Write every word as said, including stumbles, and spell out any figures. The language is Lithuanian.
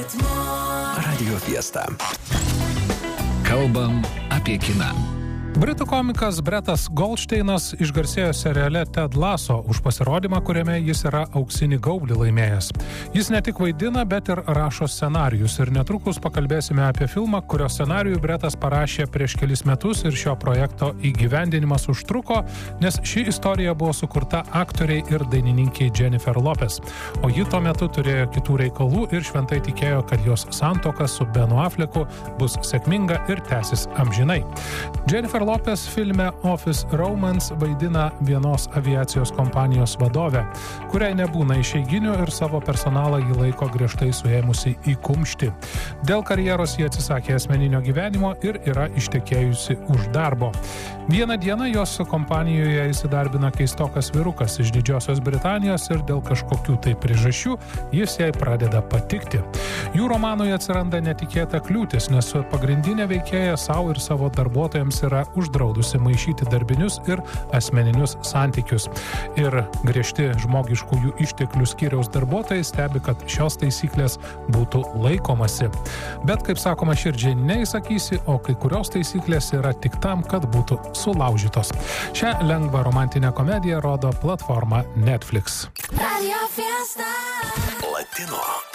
Radio Fiesta. Kalbam apie kiną. Britų komikas Bretas Goldšteinas išgarsėjo seriale Ted Lasso už pasirodymą, kuriame jis yra auksinį gaublį laimėjęs. Jis ne tik vaidina, bet ir rašo scenarijus. Ir netrukus pakalbėsime apie filmą, kurio scenarijų Bretas parašė prieš kelis metus ir šio projekto įgyvendinimas užtruko, nes ši istorija buvo sukurta aktoriai ir dainininkiai Jennifer Lopez. O ji tuo metu turėjo kitų reikalų ir šventai tikėjo, kad jos santuoka su Benu Afflecku bus sėkminga ir tęsis amžinai. Jennifer Lopez filme Office Romance vaidina vienos aviacijos kompanijos vadovę, kuriai nebūna išeiginių ir savo personalą jį laiko griežtai suėmusi į kumštį. Dėl karjeros jie atsisakė asmeninio gyvenimo ir yra ištekėjusi už darbo. Vieną dieną jos kompanijoje įsidarbina keistokas vyrukas iš Didžiosios Britanijos ir dėl kažkokių tai priežasčių jis jai pradeda patikti. Jų romanui atsiranda netikėta kliūtis, nes pagrindinė veikėja savo ir savo darbuotojams yra uždraudusi maišyti darbinius ir asmeninius santykius. Ir griežti žmogiškųjų išteklių skyriaus darbuotojai stebi, kad šios taisyklės būtų laikomasi. Bet, kaip sakoma, širdžiai neįsakysi, o kai kurios taisyklės yra tik tam, kad būtų sulaužytos. Šią lengvą romantinę komediją rodo platforma Netflix. Latino